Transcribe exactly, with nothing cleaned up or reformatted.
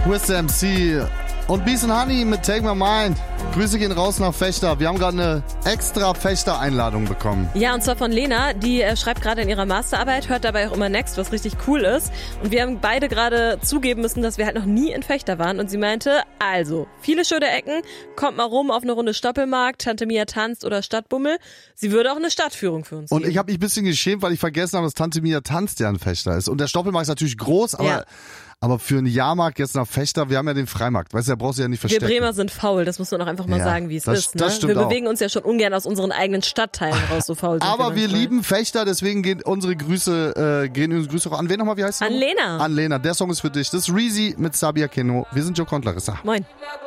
With the M C und Bees and Honey mit Take My Mind. Grüße gehen raus nach Fechter. Wir haben gerade eine extra Fechter-Einladung bekommen. Ja, und zwar von Lena, die äh, schreibt gerade in ihrer Masterarbeit, hört dabei auch immer Next, was richtig cool ist. Und wir haben beide gerade zugeben müssen, dass wir halt noch nie in Fechter waren. Und sie meinte, also, viele schöne Ecken, kommt mal rum auf eine Runde Stoppelmarkt, Tante Mia tanzt oder Stadtbummel. Sie würde auch eine Stadtführung für uns Und geben. ich habe mich ein bisschen geschämt, weil ich vergessen habe, dass Tante Mia tanzt, ja ein Fechter ist. Und der Stoppelmarkt ist natürlich groß, aber... Ja. Aber für einen Jahrmarkt jetzt nach Fechter, wir haben ja den Freimarkt. Weißt du, da brauchst du ja nicht verstecken. Wir Bremer sind faul, das muss man auch einfach mal ja, sagen, wie es das, ist. Ne? Das stimmt wir auch. bewegen uns ja schon ungern aus unseren eigenen Stadtteilen raus, so faul sind Aber wir manchmal. lieben Fechter, deswegen gehen unsere Grüße, äh, gehen unsere Grüße auch an wen nochmal, wie heißt du? An Lena. An Lena, der Song ist für dich. Das ist Reezy mit Sabia Keno. Wir sind Joe und Larissa. Moin.